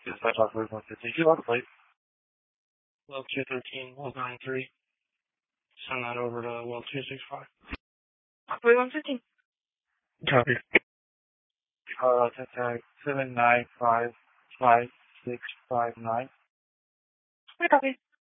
Dispatch operator 152 on the plate. Well 213, 193. Send that over to well 265. Operator 115. Copy. Tag 7955659. Copy.